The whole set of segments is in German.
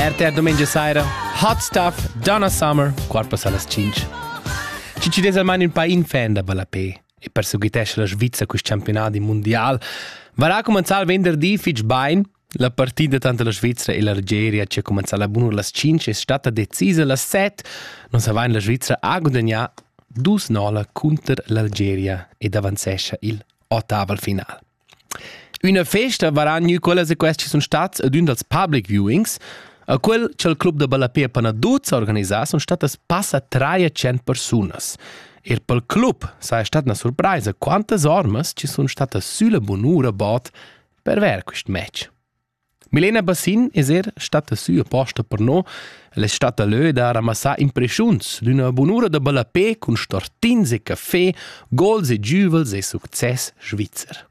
RTR domenica sera, Hot Stuff, Donna Summer, quarto alle 5. Ci des almeno un pa in fan da Balapé e perseguitesce la Svizzera con i campionati mondiali. Varà cominciare venerdì fitch bain. La partita tanto la Svizzera e l'Algeria ci è cominciata a buono alle 5 è stata decisa alle 7. Non sa va in la Svizzera a guadagnare 2-0 contro l'Algeria ed avanzesce il ottavo finale. Una festa varà nu quella se questi sono stati ad un dels public viewings. A quel c'è il club de Balapé Panaduz organizzato sono state passa 300 persone. E per il club è stata una sorpresa quante armi ci sono state sulla buonura bot per ver questo match. Milena Bassin è stata su apposta per noi. Le è stata lì da ramassare impressioni di una buonura de Balapé con stortins e caffè, gols e giuvels e successo svizzero.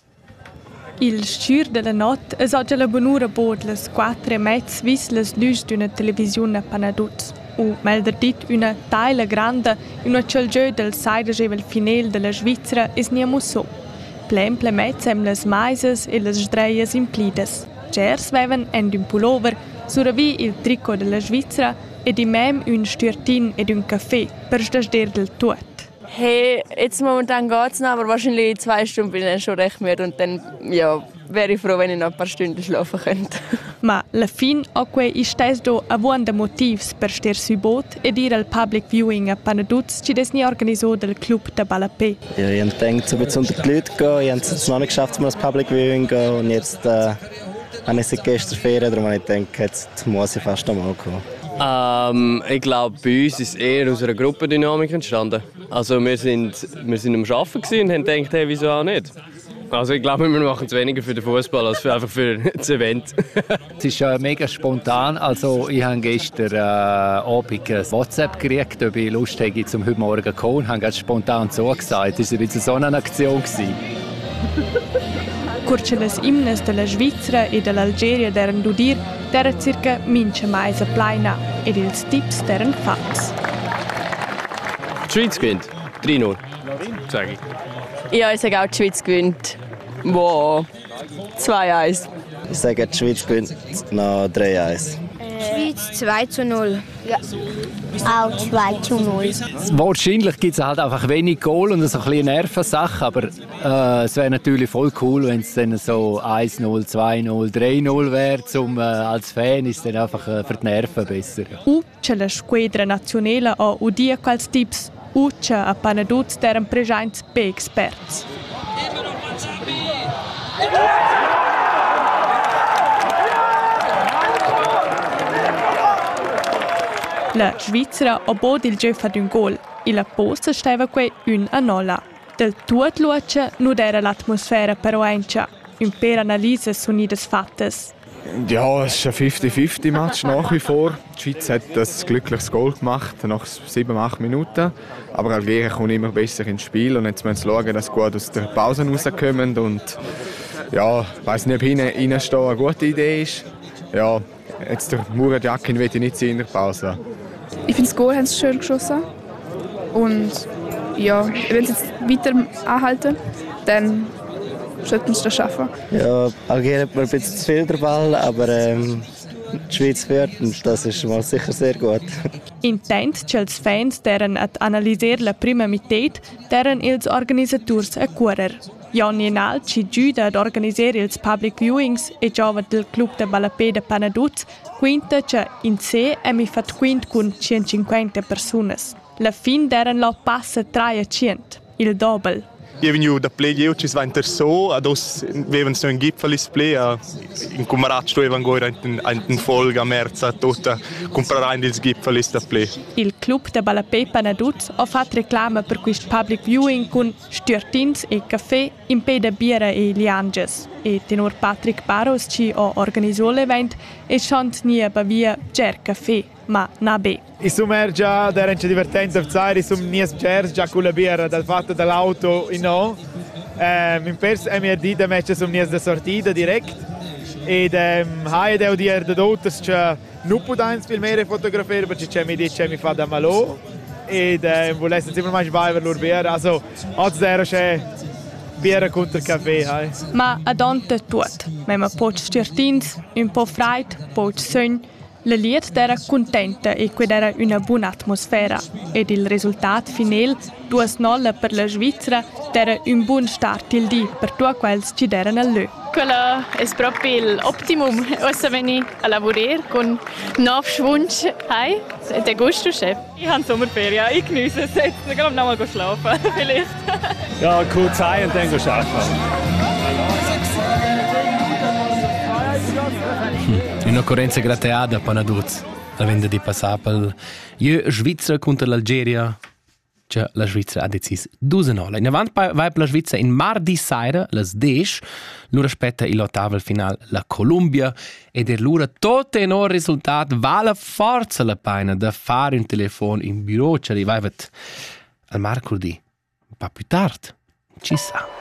Il scür della notte è oggi la buonura bod les 4:30 vis les lus d'una televisione a Panaduz. O meglio dit una taglia grande in una cialgiö del saidegevel final della Svizzera is niamo so. Plemet sem les maises e les sdreias implides. Gers veven end un pullover, suravi il tricot della Svizzera ed in mem un stürtin ed un caffè per stasder del tuot. Hey, jetzt momentan geht's noch, aber wahrscheinlich 2 Stunden bin ich dann schon recht müde und dann, ja, wäre ich froh, wenn ich noch ein paar Stunden schlafen könnte. Ma la fin a quei istes do avonda motivs per ster sui bot ed ir al public viewing a Panaduz ci des ni organiso del club de Balapé. Ja, ich habe gedacht, so ein bisschen unter die Leute gehen. Ich habe es noch nicht geschafft, mal als Public Viewing zu gehen und jetzt habe ich seit gestern Ferien, darum habe ich gedacht, jetzt muss ich fast einmal kommen. Ich glaube, bei uns ist eher aus einer Gruppendynamik entstanden. Also wir sind am Arbeiten und haben gedacht, hey, wieso auch nicht? Also ich glaube, wir machen es weniger für den Fußball als einfach für das Event. Es ist mega spontan. Also ich habe gestern Abend ein WhatsApp gekriegt, ob ich Lust hätte, zum heute Morgen zu kommen. Ich habe ganz spontan zugesagt. Es war ein bisschen so eine Aktion. Curce les imnes della Svizzera e dell'Algeria deren d'udir, deren circa mince mais a plaina ed ils tips deren fats. Die Schweiz gewinnt 3-0, sage ich. Ja, ich sage auch, die Schweiz gewinnt. Wow, 2-1. Ich sage, die Schweiz gewinnt noch 3-1. Schweiz 2-0. Ja. Auch 2-0. Wahrscheinlich gibt es halt einfach wenig Goal und so ein bisschen Nervensache, aber es wäre natürlich voll cool, wenn es dann so 1-0, 2-0, 3-0 wäre. Als Fan ist es dann einfach für die Nerven besser. C'è la squadra nazionale a udia quals tips, c'è a Panaduz deren presents pe experts. La Svizzera ha bod il gioco ad un gol e la posta stava qui 1-0. Del tuot luce non era l'atmosfera però encia. Un per analyse sono nides fattes. Ja, es ist ein 50-50-Match nach wie vor. Die Schweiz hat ein glückliches Goal gemacht nach 7-8 Minuten. Aber Algerien kommt immer besser ins Spiel und jetzt müssen wir schauen, dass sie gut aus der Pause rauskommen. Und ja, ich weiss nicht, ob reinstehen eine gute Idee ist. Ja, jetzt der Murat Yakin will ich nicht sehen in der Pause. Ich finde, das Goal haben sie schön geschossen. Und ja, wenn sie jetzt weiter anhalten, dann sollten sie das schaffen. Ja, Algerien hat mir ein bisschen zu viel der Ball, aber die Schweiz führt und das ist mal sicher sehr gut. Intent c'è els fans deren ad analiser la prima mitet, deren ils organisators a cuorer. Jan Jenal ci giuda ad organiser ils public viewings e giova del club de Balapé de Panaduz, quinta c'è in sé e mi fat quint con 150 personas. La fin deren lo passa 300, il doppel. Ich bin da play ci venter so, ados vevan so un gipfelis play in Kumarat sto evan goira in folga merza tutta comprare ils gipfelis da play. Il club de Balapé Panaduz ha fatto reclama per questo public viewing con stürtins e caffè in pe de biera e lianges. E tenor Patrick Barros ci ha organizzato l'event e chant nie bevia ger caffè, ma na be. Insomma, già era divertente a fare, insomma, nies gers già con la birra dal fatto dell'auto in no. In pers mi ha detto che sono nies da sortita direct. Ed hai devo dire da dotters che non potens filmare fotografare perché c'è mi dice mi fa da malo. Ed volesse sempre mai sbagliare l'urbera, also oggi zero c'è birra contro il caffè, hai. Ma ad onte tuot, mema poch stürtins, un po' freit, poch sogn. La liet era contenta e quid era una buona atmosfera. Ed il risultat final, 2-0 per la Svizzera, era un buon start il di per tutti quels ci deran al lö. Quello è proprio l'optimum. Ora venni a lavorare con nuovo Schwunsch. Hi, der gusto, Chef? Ich habe Sommerferien, ich genieße es jetzt. Ich glaube, noch mal schlafen, vielleicht. Ja, kurz heim und dann arbeiten. Un'occorrenza grateada per Naduz. La venda di passare per Svizzera contro l'Algeria. Cioè, la Svizzera ha deciso 2-0. In avanti vai per la Svizzera in mardi sera, les 10. Lura aspetta l'ottava final la Colombia. E der lura tutto in un risultato vale forza la pena da fare un telefono in bureau. Cioè, vai al mercoledì. Un po' più tardi. Ci sa.